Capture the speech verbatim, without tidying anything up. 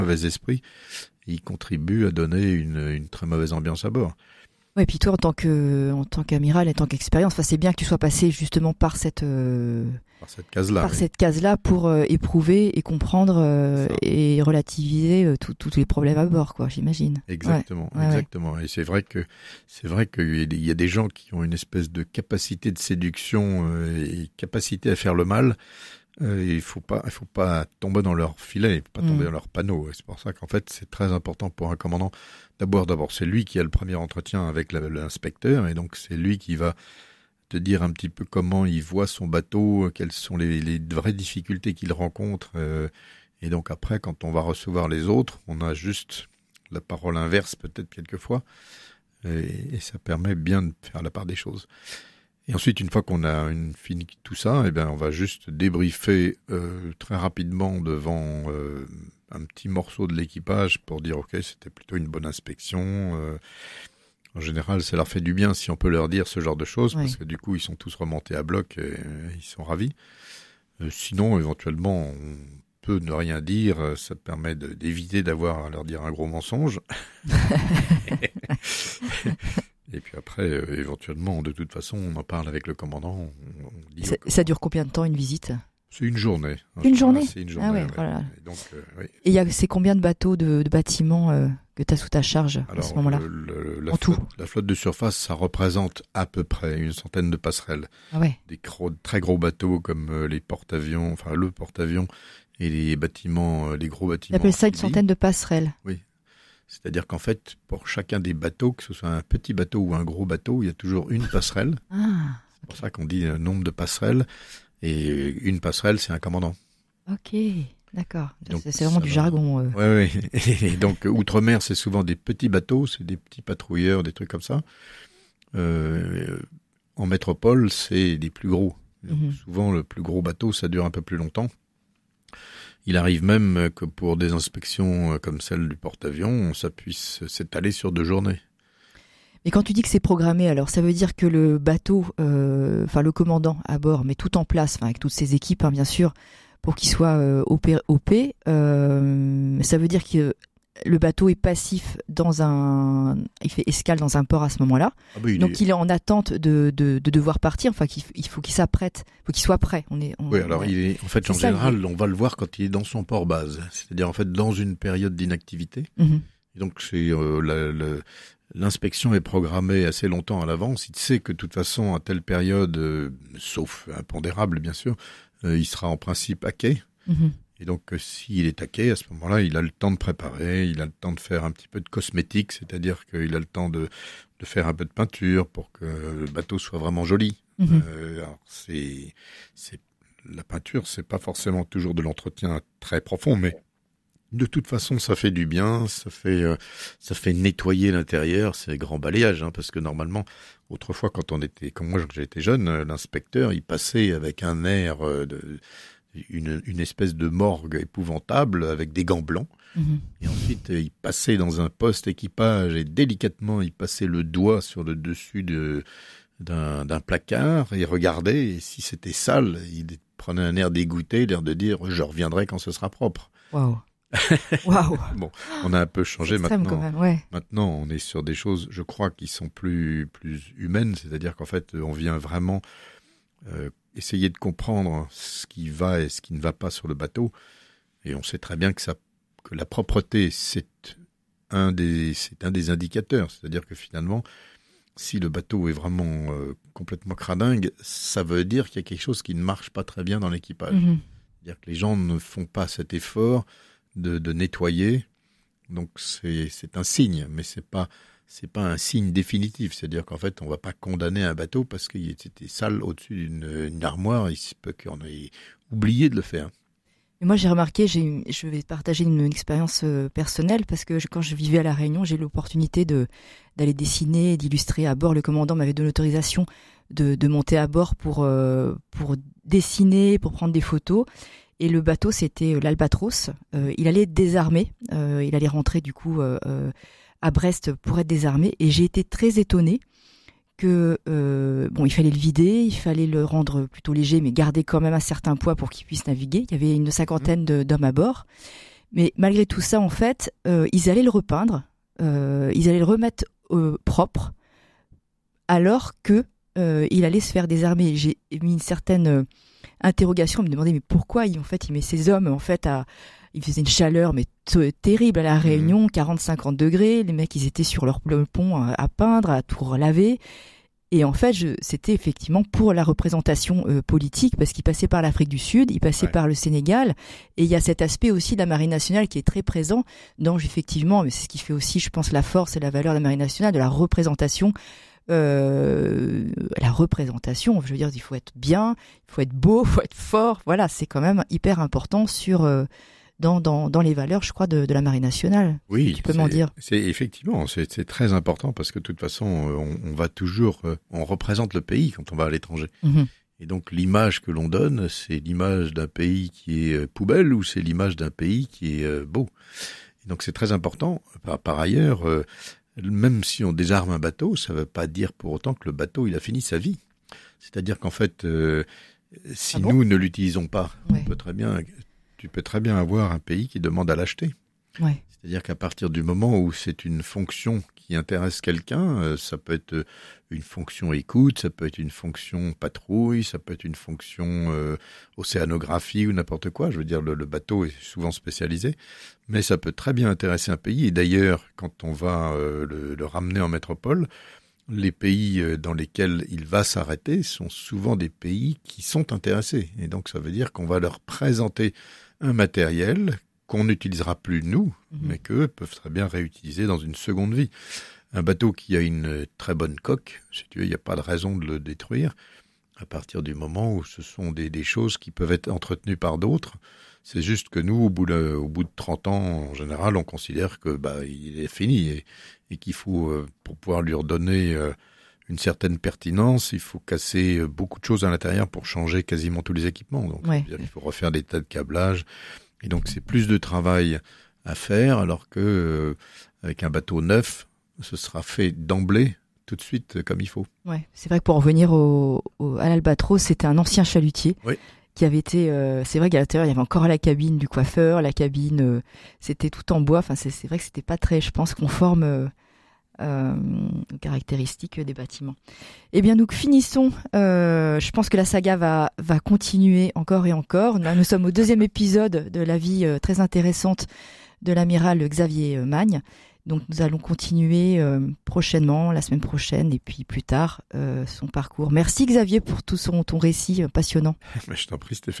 mauvais esprit, il contribue à donner une, une très mauvaise ambiance à bord. Ouais, et puis toi, en tant que, en tant qu'amiral, en tant qu'expérience, enfin, c'est bien que tu sois passé justement par cette, euh, par cette case-là, par oui. cette case-là pour euh, éprouver et comprendre euh, et relativiser euh, tous les problèmes à bord, quoi, j'imagine. Exactement, ouais. exactement. Ouais. Et c'est vrai que c'est vrai qu'il y a des gens qui ont une espèce de capacité de séduction euh, et capacité à faire le mal. Euh, il faut pas, il faut pas tomber dans leur filet, il faut pas mmh. tomber dans leur panneau. Et c'est pour ça qu'en fait, c'est très important pour un commandant. D'abord, d'abord, c'est lui qui a le premier entretien avec la, l'inspecteur, et donc c'est lui qui va te dire un petit peu comment il voit son bateau, quelles sont les, les vraies difficultés qu'il rencontre. Euh, et donc après, quand on va recevoir les autres, on a juste la parole inverse peut-être quelquefois, et, et ça permet bien de faire la part des choses. Et ensuite, une fois qu'on a une, fini tout ça, eh bien, on va juste débriefer euh, très rapidement devant euh, un petit morceau de l'équipage pour dire « Ok, c'était plutôt une bonne inspection euh, ». En général, ça leur fait du bien si on peut leur dire ce genre de choses, oui. Parce que du coup, ils sont tous remontés à bloc et euh, ils sont ravis. Euh, sinon, éventuellement, on peut ne rien dire. Ça permet de, d'éviter d'avoir à leur dire un gros mensonge. Et puis après, euh, éventuellement, de toute façon, on en parle avec le commandant. On, on dit ça, ça dure combien de temps, une visite ? C'est une journée. Une journée ? C'est une journée, ah ouais, ouais. Voilà. Et donc, euh, oui. Et il y a, c'est combien de bateaux, de, de bâtiments euh, que tu as sous ta charge Alors, à ce moment-là ? le, le, la, en flotte, tout. la flotte de surface, ça représente à peu près une centaine de passerelles. Ah ouais. Des gros, très gros bateaux comme euh, les porte-avions, enfin le porte-avions et les bâtiments, euh, les gros bâtiments. Tu appelles ça une centaine de passerelles ? Oui. C'est-à-dire qu'en fait, pour chacun des bateaux, que ce soit un petit bateau ou un gros bateau, il y a toujours une passerelle. Ah, c'est pour okay. ça qu'on dit un nombre de passerelles. Et une passerelle, c'est un commandant. Ok, d'accord. Donc, c'est, c'est vraiment du va... jargon. Oui, euh. oui. Et donc, outre-mer, c'est souvent des petits bateaux, c'est des petits patrouilleurs, des trucs comme ça. Euh, en métropole, c'est des plus gros. Donc, mm-hmm. Souvent, le plus gros bateau, ça dure un peu plus longtemps. Il arrive même que pour des inspections comme celle du porte-avions, ça puisse s'étaler sur deux journées. Et quand tu dis que c'est programmé, alors ça veut dire que le bateau, euh, enfin le commandant à bord, met tout en place, enfin avec toutes ses équipes, hein, bien sûr, pour qu'il soit euh, O P. O P euh, ça veut dire que le bateau est passif dans un, il fait escale dans un port à ce moment-là. Ah bah, il Donc est... il est en attente de, de, de devoir partir. Enfin, qu'il, il faut qu'il s'apprête, il faut qu'il soit prêt. On est. On, oui, alors ouais. il est en fait c'est en ça, général, est... on va le voir quand il est dans son port base, c'est-à-dire en fait dans une période d'inactivité. Mm-hmm. Et donc c'est euh, la, la, l'inspection est programmée assez longtemps à l'avance. Il sait que de toute façon à telle période, euh, sauf impondérable bien sûr, euh, il sera en principe à quai. Mm-hmm. Et donc, euh, s'il est à quai, à ce moment-là, il a le temps de préparer, il a le temps de faire un petit peu de cosmétique, c'est-à-dire qu'il a le temps de, de faire un peu de peinture pour que le bateau soit vraiment joli. Mmh. Euh, alors, c'est, c'est, la peinture, c'est pas forcément toujours de l'entretien très profond, mais de toute façon, ça fait du bien, ça fait, euh, ça fait nettoyer l'intérieur, c'est grand balayage, hein, parce que normalement, autrefois, quand on était, comme moi, quand j'étais jeune, l'inspecteur, il passait avec un air euh, de Une, une espèce de morgue épouvantable avec des gants blancs. Mmh. Et ensuite, il passait dans un poste équipage et délicatement, il passait le doigt sur le dessus de, d'un, d'un placard et regardait. Et si c'était sale, il prenait un air dégoûté, l'air de dire « je reviendrai quand ce sera propre ». Waouh. Waouh. Bon, on a un peu changé c'est extrême maintenant. Quand même, ouais. Maintenant, on est sur des choses, je crois, qui sont plus, plus humaines. C'est-à-dire qu'en fait, on vient vraiment euh, essayer de comprendre ce qui va et ce qui ne va pas sur le bateau. Et on sait très bien que, ça, que la propreté, c'est un, des, c'est un des indicateurs. C'est-à-dire que finalement, si le bateau est vraiment euh, complètement cradingue, ça veut dire qu'il y a quelque chose qui ne marche pas très bien dans l'équipage. Mm-hmm. C'est-à-dire que les gens ne font pas cet effort de, de nettoyer. Donc c'est, c'est un signe, mais c'est pas... c'est pas un signe définitif, c'est-à-dire qu'en fait, on va pas condamner un bateau parce qu'il était sale au-dessus d'une une armoire, il se peut qu'on ait oublié de le faire. Et moi, j'ai remarqué, j'ai une, je vais partager une, une expérience euh, personnelle parce que je, quand je vivais à La Réunion, j'ai eu l'opportunité de, d'aller dessiner, d'illustrer à bord. Le commandant m'avait donné l'autorisation de, de monter à bord pour, euh, pour dessiner, pour prendre des photos. Et le bateau, c'était l'Albatros. Euh, il allait être désarmé, euh, il allait rentrer du coup... Euh, euh, à Brest pour être désarmé, et j'ai été très étonnée que euh, bon, il fallait le vider, il fallait le rendre plutôt léger, mais garder quand même un certain poids pour qu'il puisse naviguer. Il y avait une cinquantaine de, d'hommes à bord, Mais malgré tout ça, en fait, euh, ils allaient le repeindre, euh, ils allaient le remettre euh, propre, alors que euh, il allait se faire désarmer. J'ai mis une certaine euh, interrogation, me demander mais pourquoi il, en fait, il met ces hommes en fait à, il faisait une chaleur mais t- terrible à la Réunion, quarante à cinquante degrés, les mecs ils étaient sur leur pont à, à peindre, à tout relaver. Et en fait, je, c'était effectivement pour la représentation euh, politique, parce qu'il passait par l'Afrique du Sud, il passait ouais. par le Sénégal, et il y a cet aspect aussi de la Marine nationale qui est très présent dans, effectivement, mais c'est ce qui fait aussi, je pense, la force et la valeur de la Marine nationale, de la représentation. Euh, la représentation, je veux dire, il faut être bien, il faut être beau, il faut être fort. Voilà, c'est quand même hyper important sur... Euh, Dans, dans, dans les valeurs, je crois, de, de la Marine nationale. Oui, tu peux m'en dire. C'est effectivement, c'est, c'est très important parce que de toute façon, on, on va toujours, on représente le pays quand on va à l'étranger. Mm-hmm. Et donc l'image que l'on donne, c'est l'image d'un pays qui est poubelle ou c'est l'image d'un pays qui est beau. Et donc c'est très important. Par, par ailleurs, même si on désarme un bateau, ça ne veut pas dire pour autant que le bateau il a fini sa vie. C'est-à-dire qu'en fait, euh, si ah bon nous ne l'utilisons pas, ouais. on peut très bien tu peux très bien avoir un pays qui demande à l'acheter. Ouais. C'est-à-dire qu'à partir du moment où c'est une fonction qui intéresse quelqu'un, euh, ça peut être une fonction écoute, ça peut être une fonction patrouille, ça peut être une fonction euh, océanographie ou n'importe quoi. Je veux dire, le, le bateau est souvent spécialisé, mais ça peut très bien intéresser un pays. Et d'ailleurs, quand on va euh, le, le ramener en métropole, les pays dans lesquels il va s'arrêter sont souvent des pays qui sont intéressés. Et donc, ça veut dire qu'on va leur présenter un matériel qu'on n'utilisera plus nous, mmh. mais qu'eux peuvent très bien réutiliser dans une seconde vie. Un bateau qui a une très bonne coque, si tu veux, il n'y a pas de raison de le détruire à partir du moment où ce sont des, des choses qui peuvent être entretenues par d'autres. C'est juste que nous, au bout de, au bout de trente ans, en général, on considère que bah il est fini et, et qu'il faut, euh, pour pouvoir lui redonner euh, une certaine pertinence, il faut casser euh, beaucoup de choses à l'intérieur pour changer quasiment tous les équipements. Donc, ouais. il faut refaire des tas de câblages. Et donc, c'est plus de travail à faire, alors que euh, avec un bateau neuf, ce sera fait d'emblée, tout de suite, comme il faut. Ouais, c'est vrai que pour revenir au, au, à l'Albatros, c'était un ancien chalutier. Oui. Qui avait été, euh, c'est vrai qu'à l'intérieur il y avait encore la cabine du coiffeur, la cabine, euh, c'était tout en bois. Enfin, c'est, c'est vrai que c'était pas très, je pense, conforme euh, euh, aux caractéristiques des bâtiments. Eh bien, nous finissons. Euh, je pense que la saga va va continuer encore et encore. Là, nous sommes au deuxième épisode de la vie euh, très intéressante de l'amiral Xavier Magne. Donc nous allons continuer euh, prochainement, la semaine prochaine et puis plus tard, euh, son parcours. Merci Xavier pour tout son, ton récit euh, passionnant. Je t'en prie Stéphanie.